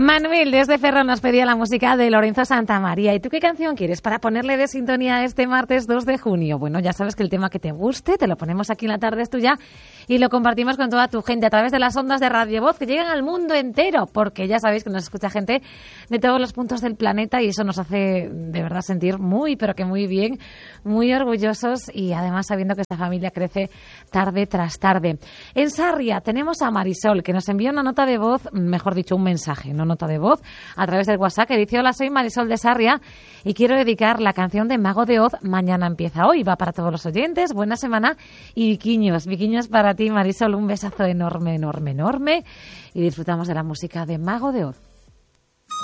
Manuel desde Ferrol nos pedía la música de Lorenzo Santamaría. ¿Y tú qué canción quieres para ponerle de sintonía este martes 2 de junio? Bueno, ya sabes que el tema que te guste te lo ponemos aquí en La Tarde es Tuya y lo compartimos con toda tu gente a través de las ondas de Radio Voz que llegan al mundo entero, porque ya sabéis que nos escucha gente de todos los puntos del planeta y eso nos hace de verdad sentir muy, pero que muy bien, muy orgullosos y además sabiendo que esta familia crece tarde tras tarde. En Sarria tenemos a Marisol que nos envía una nota de voz, mejor dicho, un mensaje, no nota de voz, a través del WhatsApp que dice: hola, soy Marisol de Sarria y quiero dedicar la canción de Mago de Oz, Mañana empieza hoy. Va para todos los oyentes, buena semana y Viquiños para ti, Marisol, un besazo enorme, enorme, enorme y disfrutamos de la música de Mago de Oz.